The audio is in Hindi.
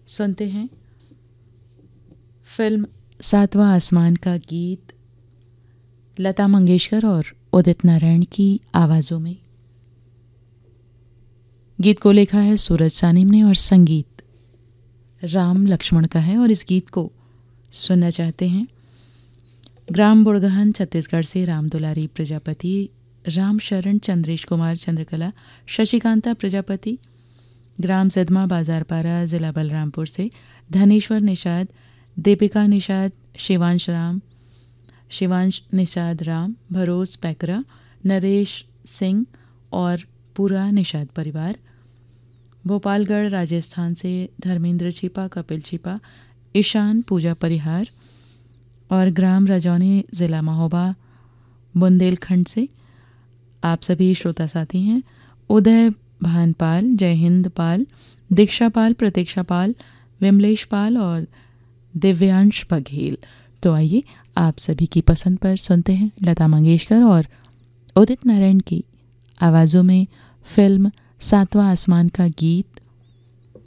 सुनते हैं फिल्म सातवां आसमान का गीत लता मंगेशकर और उदित नारायण की आवाज़ों में। गीत को लिखा है सूरज सानिम ने और संगीत राम लक्ष्मण का है। और इस गीत को सुनना चाहते हैं ग्राम बुड़गहन छत्तीसगढ़ से राम दुलारी प्रजापति, राम शरण, चंद्रेश कुमार, चंद्रकला, शशिकांता प्रजापति, ग्राम सिद्धमा बाजारपारा जिला बलरामपुर से धनेश्वर निषाद, दीपिका निषाद, शिवांश निषाद राम, भरोस पैकरा, नरेश सिंह और पूरा निषाद परिवार। भोपालगढ़ राजस्थान से धर्मेंद्र छिपा, कपिल छिपा, ईशान, पूजा परिहार और ग्राम रजौनी ज़िला महोबा बुंदेलखंड से आप सभी श्रोता साथी हैं। उदय भानपाल, जय हिंद पाल, दीक्षा पाल, प्रतीक्षा पाल, विमलेश पाल और दिव्यांश बघेल। तो आइए आप सभी की पसंद पर सुनते हैं लता मंगेशकर और उदित नारायण की आवाज़ों में फिल्म सातवां आसमान का गीत